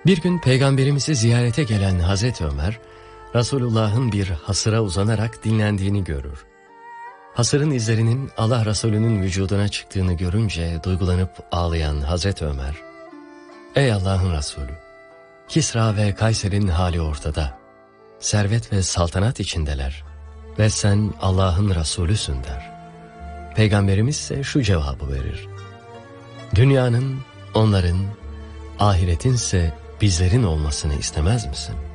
Bir gün Peygamberimizi ziyarete gelen Hazreti Ömer, Resulullah'ın bir hasıra uzanarak dinlendiğini görür. Hasırın izlerinin Allah Resulü'nün vücuduna çıktığını görünce duygulanıp ağlayan Hazreti Ömer, "Ey Allah'ın Resulü, Kisra ve Kayser'in hali ortada, servet ve saltanat içindeler ve sen Allah'ın Resulüsün" der. Peygamberimiz ise şu cevabı verir: "Dünyanın, onların, ahiretin ise bizlerin olmasını istemez misin?"